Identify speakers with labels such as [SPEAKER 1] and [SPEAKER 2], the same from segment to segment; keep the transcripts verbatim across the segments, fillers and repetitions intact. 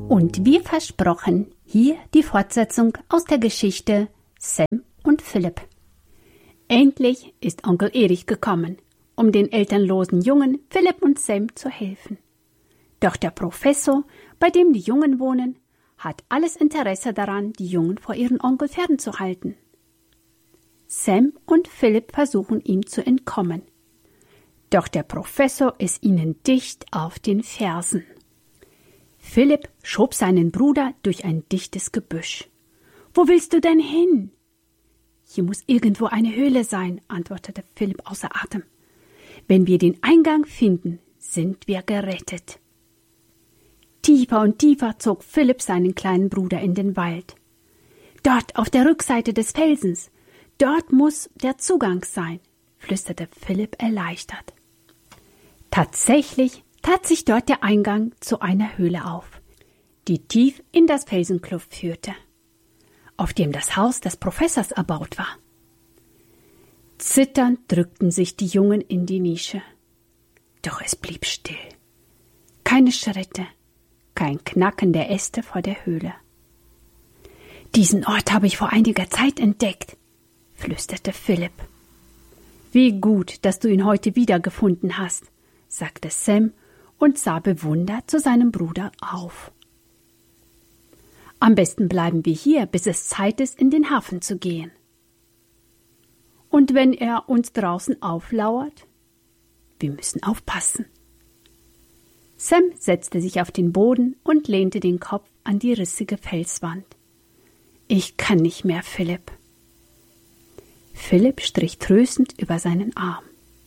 [SPEAKER 1] Und wie versprochen, hier die Fortsetzung aus der Geschichte Sam und Philipp. Endlich ist Onkel Erich gekommen, um den elternlosen Jungen Philipp und Sam zu helfen. Doch der Professor, bei dem die Jungen wohnen, hat alles Interesse daran, die Jungen vor ihren Onkel fernzuhalten. Sam und Philipp versuchen ihm zu entkommen. Doch der Professor ist ihnen dicht auf den Fersen. Philipp schob seinen Bruder durch ein dichtes Gebüsch. »Wo willst du denn hin?« »Hier muss irgendwo eine Höhle sein«, antwortete Philipp außer Atem. »Wenn wir den Eingang finden, sind wir gerettet.« Tiefer und tiefer zog Philipp seinen kleinen Bruder in den Wald. »Dort auf der Rückseite des Felsens, dort muss der Zugang sein«, flüsterte Philipp erleichtert. Tatsächlich tat sich dort der Eingang zu einer Höhle auf, die tief in das Felsenkluft führte, auf dem das Haus des Professors erbaut war. Zitternd drückten sich die Jungen in die Nische. Doch es blieb still. Keine Schritte, kein Knacken der Äste vor der Höhle. »Diesen Ort habe ich vor einiger Zeit entdeckt«, flüsterte Philipp. »Wie gut, dass du ihn heute wiedergefunden hast«, sagte Sam und sah bewundert zu seinem Bruder auf. »Am besten bleiben wir hier, bis es Zeit ist, in den Hafen zu gehen.« »Und wenn er uns draußen auflauert?« »Wir müssen aufpassen.« Sam setzte sich auf den Boden und lehnte den Kopf an die rissige Felswand. »Ich kann nicht mehr, Philipp.« Philipp strich tröstend über seinen Arm.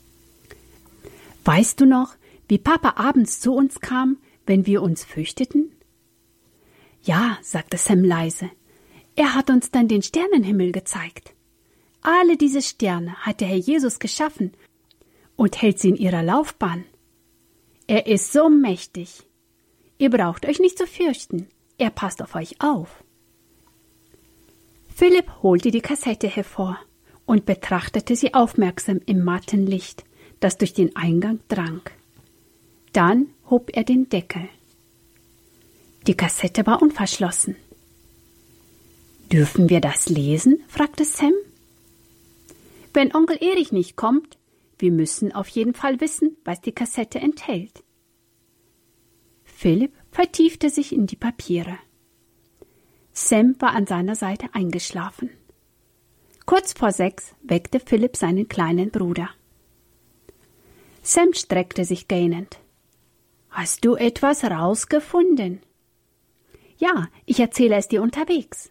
[SPEAKER 1] »Weißt du noch, wie Papa abends zu uns kam, wenn wir uns fürchteten?« »Ja«, sagte Sam leise, »er hat uns dann den Sternenhimmel gezeigt. Alle diese Sterne hat der Herr Jesus geschaffen und hält sie in ihrer Laufbahn. Er ist so mächtig. Ihr braucht euch nicht zu fürchten, er passt auf euch auf.« Philipp holte die Kassette hervor und betrachtete sie aufmerksam im matten Licht, das durch den Eingang drang. Dann hob er den Deckel. Die Kassette war unverschlossen. »Dürfen wir das lesen?« fragte Sam. »Wenn Onkel Erich nicht kommt, wir müssen auf jeden Fall wissen, was die Kassette enthält.« Philipp vertiefte sich in die Papiere. Sam war an seiner Seite eingeschlafen. Kurz vor sechs weckte Philipp seinen kleinen Bruder. Sam streckte sich gähnend. »Hast du etwas rausgefunden?« »Ja, ich erzähle es dir unterwegs.«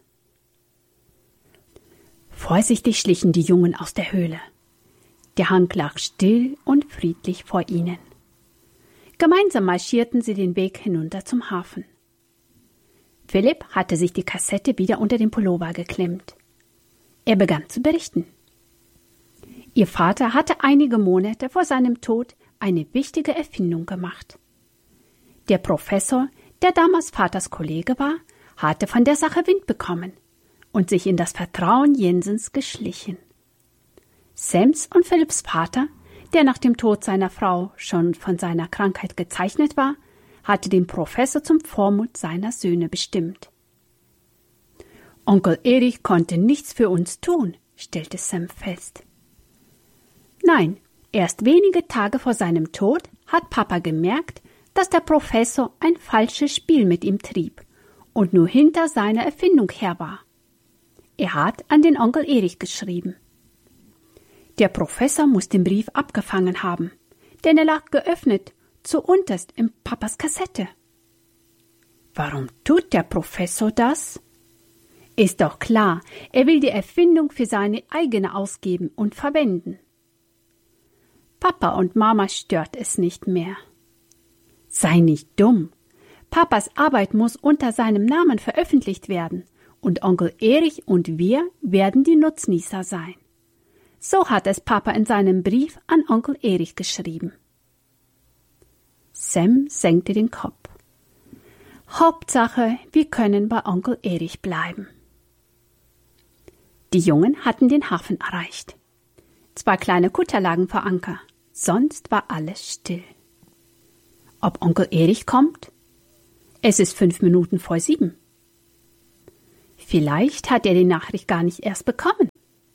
[SPEAKER 1] Vorsichtig schlichen die Jungen aus der Höhle. Der Hang lag still und friedlich vor ihnen. Gemeinsam marschierten sie den Weg hinunter zum Hafen. Philipp hatte sich die Kassette wieder unter den Pullover geklemmt. Er begann zu berichten. Ihr Vater hatte einige Monate vor seinem Tod eine wichtige Erfindung gemacht. Der Professor, der damals Vaters Kollege war, hatte von der Sache Wind bekommen und sich in das Vertrauen Jensens geschlichen. Sams und Philipps Vater, der nach dem Tod seiner Frau schon von seiner Krankheit gezeichnet war, hatte den Professor zum Vormund seiner Söhne bestimmt. »Onkel Erich konnte nichts für uns tun«, stellte Sam fest. »Nein, erst wenige Tage vor seinem Tod hat Papa gemerkt, dass der Professor ein falsches Spiel mit ihm trieb und nur hinter seiner Erfindung her war. Er hat an den Onkel Erich geschrieben. Der Professor muss den Brief abgefangen haben, denn er lag geöffnet zuunterst in Papas Kassette. Warum tut der Professor das? Ist doch klar, er will die Erfindung für seine eigene ausgeben und verwenden. Papa und Mama stört es nicht mehr. Sei nicht dumm. Papas Arbeit muss unter seinem Namen veröffentlicht werden und Onkel Erich und wir werden die Nutznießer sein. So hat es Papa in seinem Brief an Onkel Erich geschrieben. Sam senkte den Kopf. Hauptsache, wir können bei Onkel Erich bleiben. Die Jungen hatten den Hafen erreicht. Zwei kleine Kutter lagen vor Anker, sonst war alles still. Ob Onkel Erich kommt? Es ist fünf Minuten vor sieben. Vielleicht hat er die Nachricht gar nicht erst bekommen.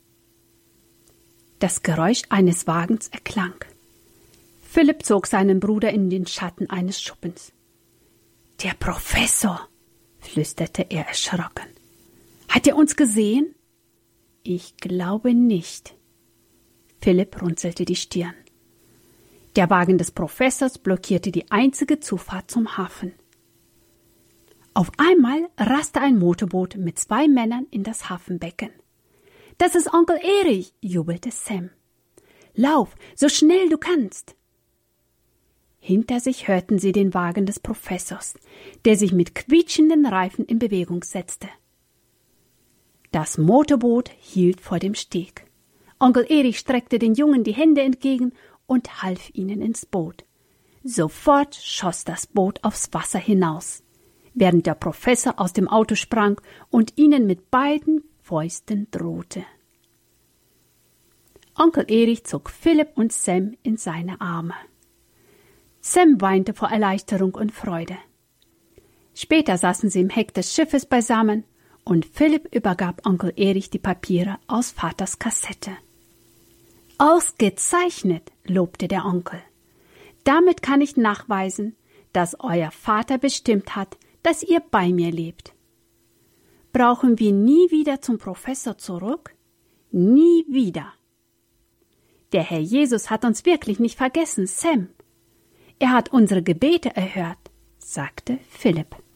[SPEAKER 1] Das Geräusch eines Wagens erklang. Philipp zog seinen Bruder in den Schatten eines Schuppens. »Der Professor«, flüsterte er erschrocken. »Hat er uns gesehen?« »Ich glaube nicht.« Philipp runzelte die Stirn. Der Wagen des Professors blockierte die einzige Zufahrt zum Hafen. Auf einmal raste ein Motorboot mit zwei Männern in das Hafenbecken. »Das ist Onkel Erich«, jubelte Sam. »Lauf, so schnell du kannst!« Hinter sich hörten sie den Wagen des Professors, der sich mit quietschenden Reifen in Bewegung setzte. Das Motorboot hielt vor dem Steg. Onkel Erich streckte den Jungen die Hände entgegen und half ihnen ins Boot. Sofort schoss das Boot aufs Wasser hinaus, während der Professor aus dem Auto sprang und ihnen mit beiden Fäusten drohte. Onkel Erich zog Philipp und Sam in seine Arme. Sam weinte vor Erleichterung und Freude. Später saßen sie im Heck des Schiffes beisammen und Philipp übergab Onkel Erich die Papiere aus Vaters Kassette. »Ausgezeichnet«, lobte der Onkel. »Damit kann ich nachweisen, dass euer Vater bestimmt hat, dass ihr bei mir lebt. Brauchen wir nie wieder zum Professor zurück? Nie wieder. Der Herr Jesus hat uns wirklich nicht vergessen, Sam. Er hat unsere Gebete erhört«, sagte Philipp.